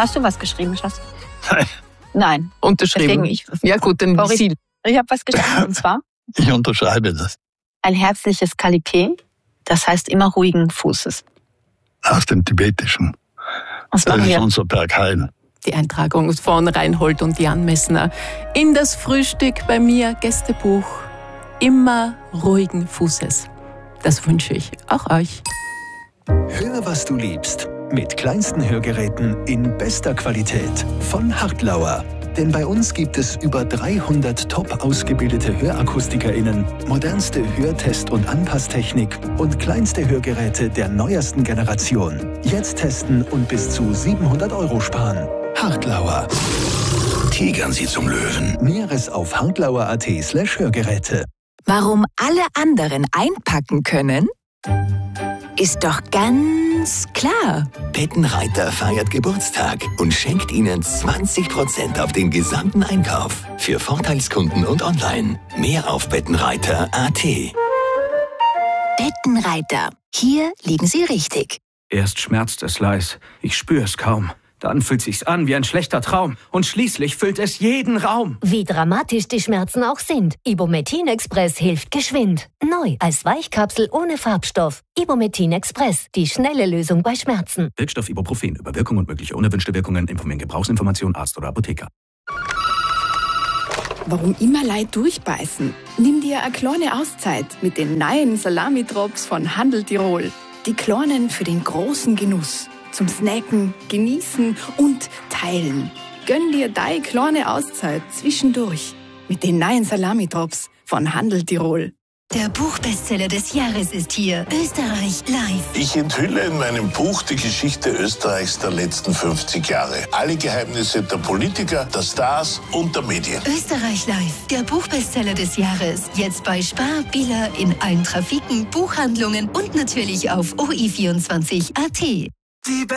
Hast du was geschrieben, Schatz? Nein. Nein. Unterschrieben. Ja gut, dann Sie. Ich habe was geschrieben, und zwar Ich unterschreibe das. ein herzliches Kaliké, das heißt immer ruhigen Fußes. Aus dem Tibetischen. Was Das machen ist wir? unser Bergheil. Die Eintragung von Reinhold und Jan Messner in das Frühstück bei mir, Gästebuch. Immer ruhigen Fußes. Das wünsche ich auch euch. Hör, was du liebst. Mit kleinsten Hörgeräten in bester Qualität von Hartlauer. Denn bei uns gibt es über 300 top ausgebildete HörakustikerInnen, modernste Hörtest- und Anpasstechnik und kleinste Hörgeräte der neuesten Generation. Jetzt testen und bis zu 700 € sparen. Hartlauer. Tigern Sie zum Löwen. Näheres auf hartlauer.at/Hörgeräte. Warum alle anderen einpacken können? Ist doch ganz klar. Bettenreiter feiert Geburtstag und schenkt Ihnen 20% auf den gesamten Einkauf. Für Vorteilskunden und online. Mehr auf Bettenreiter.at. Bettenreiter. Hier liegen Sie richtig. Erst schmerzt es leis, ich spüre es kaum. Dann fühlt sich's an wie ein schlechter Traum. Und schließlich füllt es jeden Raum. Wie dramatisch die Schmerzen auch sind. Ibumetin Express hilft geschwind. Neu als Weichkapsel ohne Farbstoff. Ibumetin Express. Die schnelle Lösung bei Schmerzen. Wirkstoff Ibuprofen. Über Wirkung und mögliche unerwünschte Wirkungen informieren Gebrauchsinformation Arzt oder Apotheker. Warum immer Leid durchbeißen? Nimm dir eine kleine Auszeit mit den neuen Salami-Drops von Handel Tirol. Die kleinen für den großen Genuss. Zum Snacken, Genießen und Teilen. Gönn dir deine kleine Auszeit zwischendurch mit den neuen Salami-Drops von Handel Tirol. Der Buchbestseller des Jahres ist hier. Österreich live. Ich enthülle in meinem Buch die Geschichte Österreichs der letzten 50 Jahre. Alle Geheimnisse der Politiker, der Stars und der Medien. Österreich live. Der Buchbestseller des Jahres. Jetzt bei Spar, Billa, in allen Trafiken, Buchhandlungen und natürlich auf OI24.at.